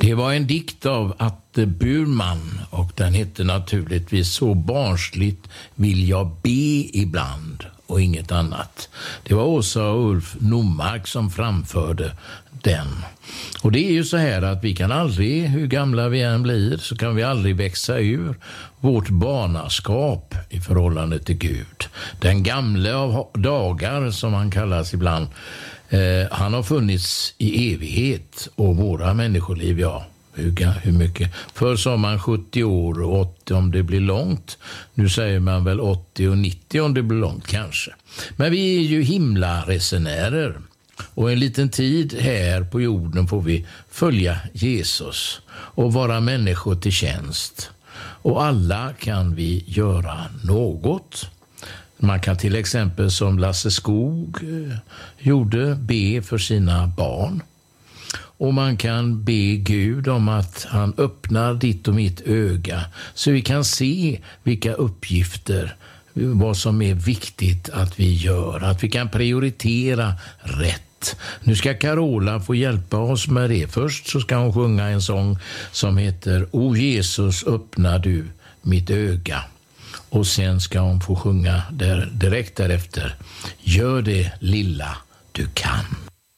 Det var en dikt av Atte Burman och den hette naturligtvis Så barnsligt vill jag be ibland och inget annat. Det var Åsa och Ulf Normark som framförde den. Och det är ju så här att vi kan aldrig, hur gamla vi än blir, så kan vi aldrig växa ur vårt barnaskap i förhållande till Gud. Den gamle av dagar som han kallas ibland, han har funnits i evighet och våra människoliv, ja, hur mycket? Förr sa man 70 år och 80 om det blir långt. Nu säger man väl 80 och 90 om det blir långt kanske. Men vi är ju himlaresenärer. Och en liten tid här på jorden får vi följa Jesus och vara människor till tjänst. Och alla kan vi göra något. Man kan till exempel som Lasse Skog gjorde be för sina barn. Och man kan be Gud om att han öppnar ditt och mitt öga så vi kan se vilka uppgifter, vad som är viktigt att vi gör. Att vi kan prioritera rätt. Nu ska Carola få hjälpa oss med det. Först så ska hon sjunga en sång som heter O Jesus, öppnar du mitt öga. Och sen ska hon få sjunga direkt därefter Gör det lilla du kan.